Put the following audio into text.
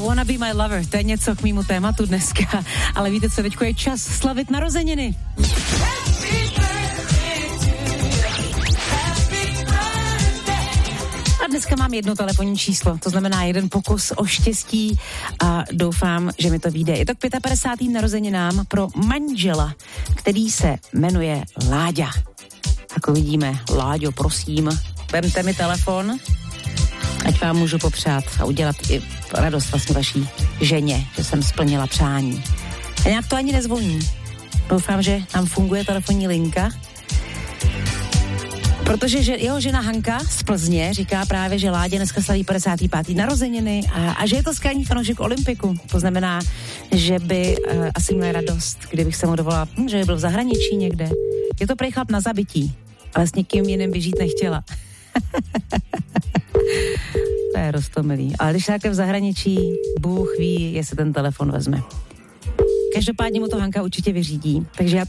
Wanna Be My Lover, to je něco k mému tématu dneska, ale víte co, teďko je čas slavit narozeniny. A dneska mám jedno telefonní číslo, to znamená jeden pokus o štěstí a doufám, že mi to vyjde. Je to k 55. narozeninám pro manžela, který se jmenuje Láďa. Tak uvidíme. Láďo, prosím, vemte mi telefon, ať vám můžu popřát a udělat i radost vlastně vaší ženě, že jsem splnila přání. A nějak to ani nezvoní. Doufám, že nám funguje telefonní linka. Protože jeho žena Hanka z Plzně říká právě, že Ládě dneska slaví 55. narozeniny a že je to skalní fanoušek Olympiku. To znamená, že by asi měl radost, kdybych se mu dovolala, že by byl v zahraničí někde. Je to prej chlap na zabití, ale s někým jiným by žít nechtěla. To je roztomilý. Ale když je v zahraničí, Bůh ví, jestli ten telefon vezme. Každopádně mu to Hanka určitě vyřídí, takže já